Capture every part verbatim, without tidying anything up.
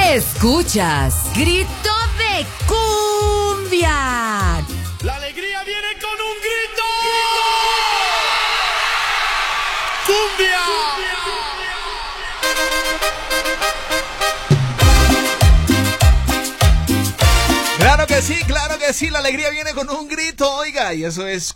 Escuchas Grito de Cumbia. La alegría viene con un grito. ¡Cumbia! Claro que sí, claro que sí, la alegría viene con un grito, oiga, y eso es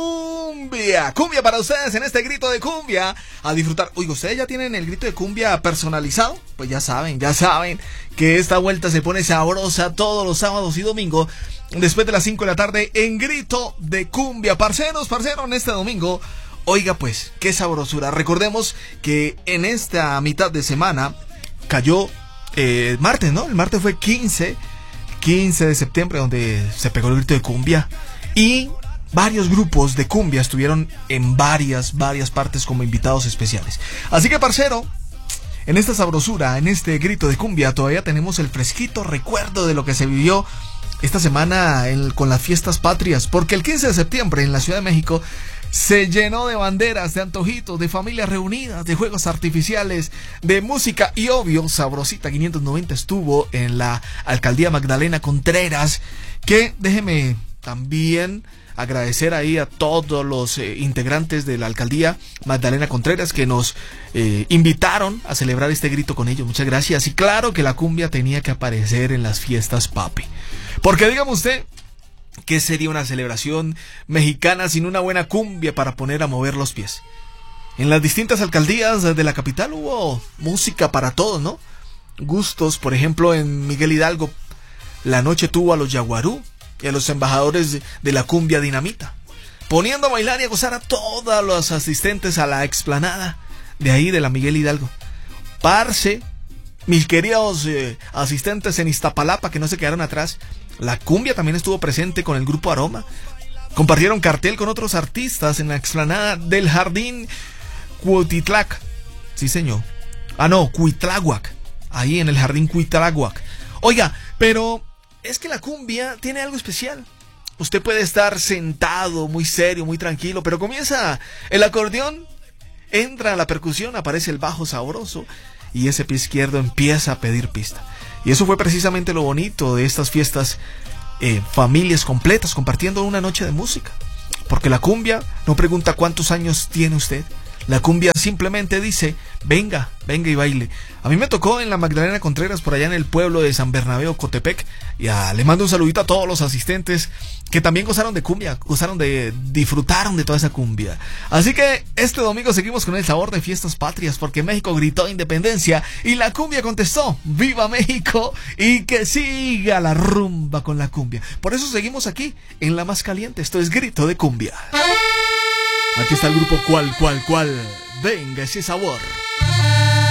cumbia. Cumbia para ustedes en este grito de cumbia, a disfrutar. Oiga, ¿ustedes ya tienen el grito de cumbia personalizado? Pues ya saben, ya saben que esta vuelta se pone sabrosa todos los sábados y domingos, después de las cinco de la tarde, en grito de cumbia. Parceros, parceros, en este domingo, oiga pues, qué sabrosura. Recordemos que en esta mitad de semana cayó eh, martes, ¿no? El martes fue quince de septiembre, donde se pegó el grito de cumbia, y varios grupos de cumbia estuvieron en varias, varias partes como invitados especiales. Así que, parcero, en esta sabrosura, en este grito de cumbia, todavía tenemos el fresquito recuerdo de lo que se vivió esta semana en, con las fiestas patrias, porque el quince de septiembre en la Ciudad de México se llenó de banderas, de antojitos, de familias reunidas, de juegos artificiales, de música y obvio, Sabrosita quinientos noventa estuvo en la alcaldía Magdalena Contreras, que déjeme también agradecer ahí a todos los eh, integrantes de la alcaldía Magdalena Contreras que nos eh, invitaron a celebrar este grito con ellos. Muchas gracias. Y claro que la cumbia tenía que aparecer en las fiestas, papi. Porque dígame usted, ¿qué sería una celebración mexicana sin una buena cumbia para poner a mover los pies? En las distintas alcaldías de la capital hubo música para todos, ¿no? Gustos, por ejemplo, en Miguel Hidalgo, la noche tuvo a los Yaguarú y a los embajadores de la cumbia dinamita, poniendo a bailar y a gozar a todos los asistentes a la explanada de ahí de la Miguel Hidalgo. Parce, mis queridos eh, asistentes en Iztapalapa que no se quedaron atrás, la cumbia también estuvo presente con el grupo Aroma. Compartieron cartel con otros artistas en la explanada del Jardín Cuautitlac. Sí, señor. Ah, no, Cuitláhuac. Ahí en el Jardín Cuitláhuac. Oiga, pero es que la cumbia tiene algo especial. Usted puede estar sentado, muy serio, muy tranquilo, pero comienza el acordeón, entra la percusión, aparece el bajo sabroso y ese pie izquierdo empieza a pedir pista. Y eso fue precisamente lo bonito de estas fiestas, eh, familias completas compartiendo una noche de música. Porque la cumbia no pregunta cuántos años tiene usted. La cumbia simplemente dice, venga, venga y baile. A mí me tocó en la Magdalena Contreras, por allá en el pueblo de San Bernabé, Ocotepec. Y a, le mando un saludito a todos los asistentes que también gozaron de cumbia, gozaron de, disfrutaron de toda esa cumbia. Así que este domingo seguimos con el sabor de fiestas patrias, porque México gritó independencia y la cumbia contestó, ¡viva México! Y que siga la rumba con la cumbia. Por eso seguimos aquí en la más caliente. Esto es Grito de Cumbia. Aquí está el grupo Cual, Cual, Cual. Venga ese sabor.